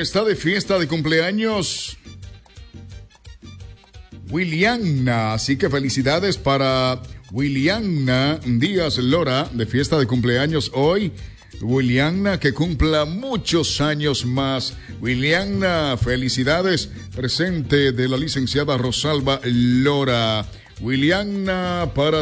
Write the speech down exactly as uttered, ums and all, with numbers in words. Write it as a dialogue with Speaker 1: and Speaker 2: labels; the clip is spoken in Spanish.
Speaker 1: está de fiesta de cumpleaños Williamna, así que felicidades para Williamna Díaz Lora, de fiesta de cumpleaños hoy. Williamna, que cumpla muchos años más. Williamna, felicidades. Presente de la licenciada Rosalba Lora. Williamna para